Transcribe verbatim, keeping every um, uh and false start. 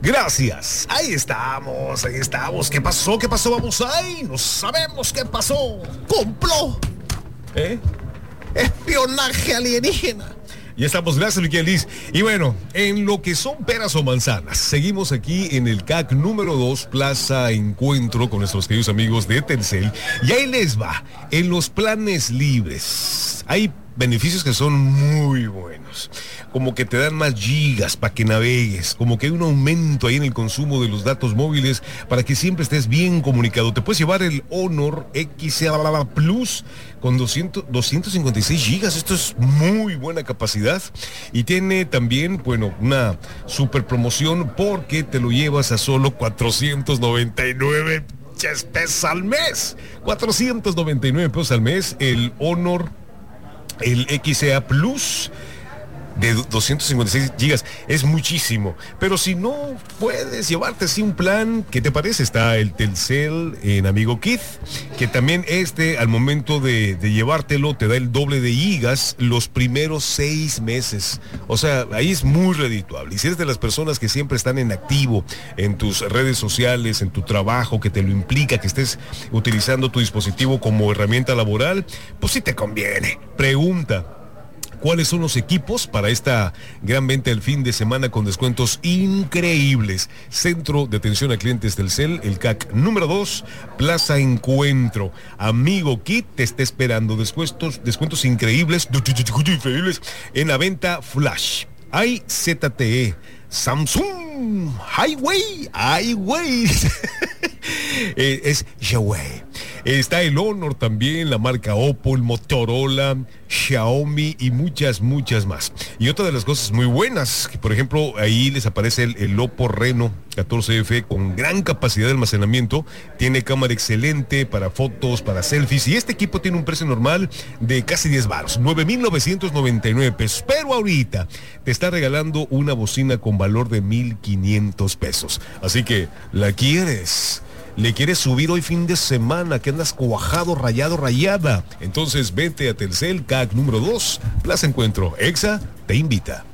Gracias. Ahí estamos, ahí estamos. ¿Qué pasó? ¿Qué pasó? Vamos ahí. No sabemos qué pasó. Complot. ¿Eh? Espionaje alienígena. Ya estamos, gracias Miquel Liz. Y bueno, en lo que son peras o manzanas, seguimos aquí en el C A C número dos, Plaza Encuentro, con nuestros queridos amigos de Telcel. Y ahí les va, en los planes libres, hay beneficios que son muy buenos, como que te dan más gigas para que navegues, como que hay un aumento ahí en el consumo de los datos móviles para que siempre estés bien comunicado. Te puedes llevar el Honor X A Plus con doscientos, doscientos cincuenta y seis gigas, esto es muy buena capacidad y tiene también, bueno, una super promoción porque te lo llevas a solo cuatrocientos noventa y nueve pesos al mes, cuatrocientos noventa y nueve pesos al mes, el Honor el X A Plus de doscientos cincuenta y seis gigas, es muchísimo, pero si no puedes llevarte así un plan, ¿qué te parece? Está el Telcel en Amigo Kid, que también este al momento de, de llevártelo te da el doble de gigas los primeros seis meses, o sea, ahí es muy redituable. Y si eres de las personas que siempre están en activo en tus redes sociales, en tu trabajo, que te lo implica, que estés utilizando tu dispositivo como herramienta laboral, pues sí te conviene. Pregunta: ¿cuáles son los equipos para esta gran venta del fin de semana con descuentos increíbles? Centro de Atención a Clientes Telcel, el C A C número dos, Plaza Encuentro. Amigo Kit te está esperando. Descuentos, descuentos increíbles, increíbles en la venta Flash. Hay Z T E, Samsung, Highway, Highway. eh, es Huawei. Está el Honor también, la marca Oppo, el Motorola, Xiaomi y muchas, muchas más. Y otra de las cosas muy buenas, que por ejemplo ahí les aparece el, el Oppo Reno catorce F con gran capacidad de almacenamiento, tiene cámara excelente para fotos, para selfies, y este equipo tiene un precio normal de casi diez baros, nueve mil novecientos noventa y nueve pesos, pero ahorita te está regalando una bocina con valor de mil quinientos pesos. Así que, ¿la quieres? ¿Le quieres subir hoy fin de semana que andas cuajado, rayado, rayada? Entonces vete a Telcel C A C número dos, Plaza Encuentro. Exa te invita.